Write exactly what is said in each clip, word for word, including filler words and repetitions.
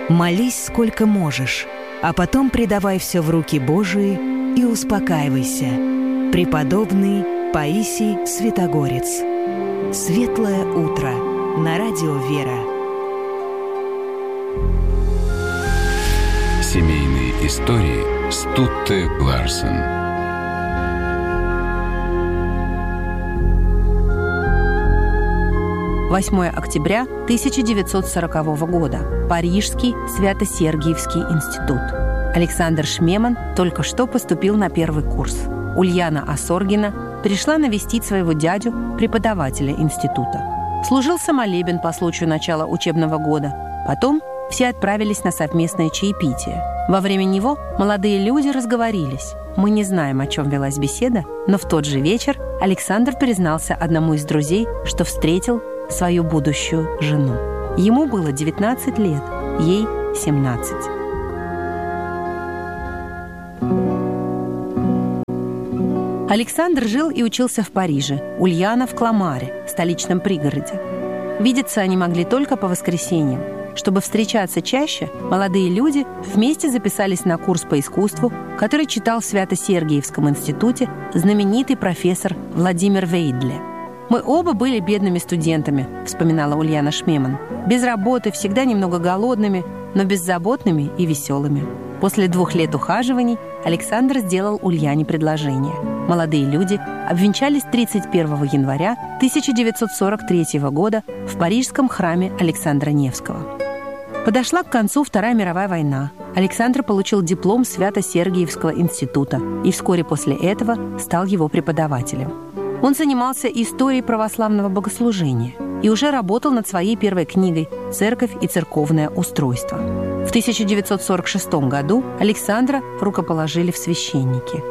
Молись сколько можешь, а потом предавай все в руки Божии и успокаивайся. Преподобный Паисий Святогорец. Светлое утро на радио «Вера». Семейные истории с Тутте Ларсен. восьмое октября тысяча девятьсот сорокового года. Парижский Свято-Сергиевский институт. Александр Шмеман только что поступил на первый курс. Ульяна Осоргина пришла навестить своего дядю, преподавателя института. Служился молебен по случаю начала учебного года. Потом все отправились на совместное чаепитие. Во время него молодые люди разговорились. Мы не знаем, о чем велась беседа, но в тот же вечер Александр признался одному из друзей, что встретил свою будущую жену. Ему было девятнадцать лет, ей семнадцать. Александр жил и учился в Париже, Ульяна в Кламаре, столичном пригороде. Видеться они могли только по воскресеньям. Чтобы встречаться чаще, молодые люди вместе записались на курс по искусству, который читал в Свято-Сергиевском институте знаменитый профессор Владимир Вейдле. «Мы оба были бедными студентами», — вспоминала Ульяна Шмеман. «Без работы, всегда немного голодными, но беззаботными и веселыми». После двух лет ухаживаний Александр сделал Ульяне предложение. Молодые люди обвенчались тридцать первого января тысяча девятьсот сорок третьего года в парижском храме Александра Невского. Подошла к концу Вторая мировая война. Александр получил диплом Свято-Сергиевского института и вскоре после этого стал его преподавателем. Он занимался историей православного богослужения и уже работал над своей первой книгой «Церковь и церковное устройство». В тысяча девятьсот сорок шестом году Александра рукоположили в священники.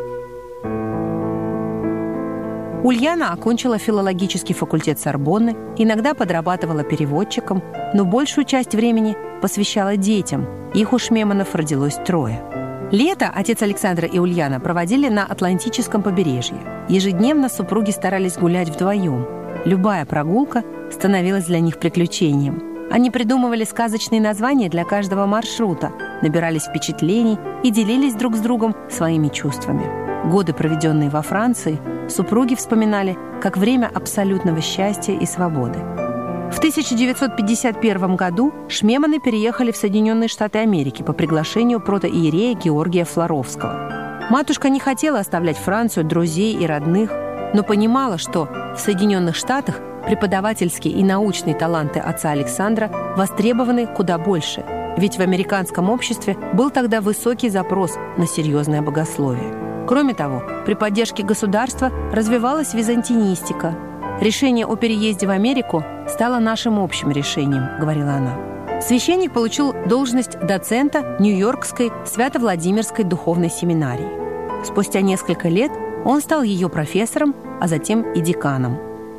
Ульяна окончила филологический факультет Сорбонны, иногда подрабатывала переводчиком, но большую часть времени посвящала детям. Их у Шмеманов родилось трое. Лето отец Александра и Ульяна проводили на Атлантическом побережье. Ежедневно супруги старались гулять вдвоем. Любая прогулка становилась для них приключением. Они придумывали сказочные названия для каждого маршрута, набирались впечатлений и делились друг с другом своими чувствами. Годы, проведенные во Франции, супруги вспоминали как время абсолютного счастья и свободы. В тысяча девятьсот пятьдесят первом году Шмеманы переехали в Соединенные Штаты Америки по приглашению протоиерея Георгия Флоровского. Матушка не хотела оставлять Францию, друзей и родных, но понимала, что в Соединенных Штатах преподавательские и научные таланты отца Александра востребованы куда больше, ведь в американском обществе был тогда высокий запрос на серьезное богословие. Кроме того, при поддержке государства развивалась византинистика. «Решение о переезде в Америку стало нашим общим решением», — говорила она. Священник получил должность доцента Нью-Йоркской Свято-Владимирской духовной семинарии. Спустя несколько лет он стал ее профессором, а затем и деканом.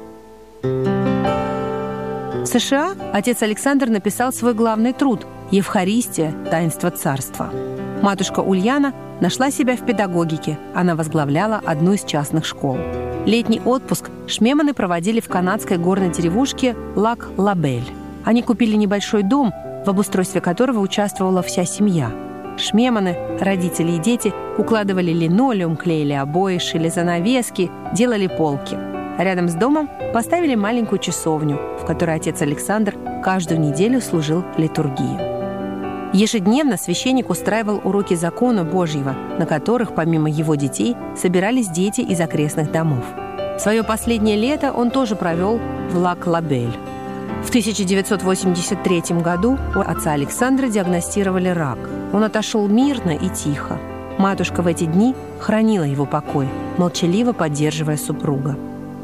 В США отец Александр написал свой главный труд «Евхаристия. Таинство царства». Матушка Ульяна нашла себя в педагогике. Она возглавляла одну из частных школ. Летний отпуск Шмеманы проводили в канадской горной деревушке Лак-Лабель. Они купили небольшой дом, в обустройстве которого участвовала вся семья. Шмеманы, родители и дети, укладывали линолеум, клеили обои, шили занавески, делали полки. Рядом с домом поставили маленькую часовню, в которой отец Александр каждую неделю служил литургию. Ежедневно священник устраивал уроки закона Божьего, на которых, помимо его детей, собирались дети из окрестных домов. Свое последнее лето он тоже провел в Лак-Лабель. В тысяча девятьсот восемьдесят третьем году у отца Александра диагностировали рак. Он отошел мирно и тихо. Матушка в эти дни хранила его покой, молчаливо поддерживая супруга.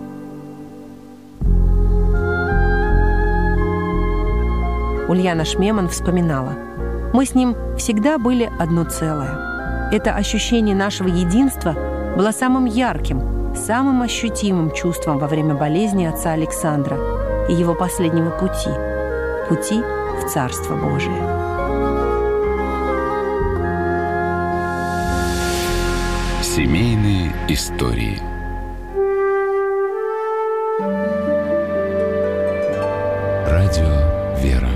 Ульяна Шмеман вспоминала: «Мы с ним всегда были одно целое. Это ощущение нашего единства было самым ярким, самым ощутимым чувством во время болезни отца Александра и его последнего пути, пути в Царство Божие». Семейные истории. Радио «Вера».